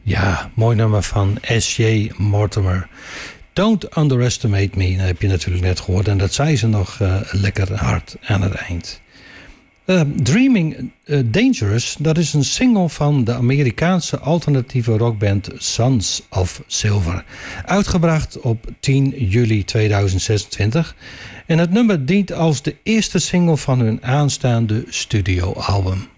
Ja, mooi nummer van S.J. Mortimer. Don't underestimate me, dat heb je natuurlijk net gehoord. En dat zei ze nog lekker hard aan het eind. Dreaming Dangerous, dat is een single van de Amerikaanse alternatieve rockband Sons of Silver. Uitgebracht op 10 juli 2026. En het nummer dient als de eerste single van hun aanstaande studioalbum.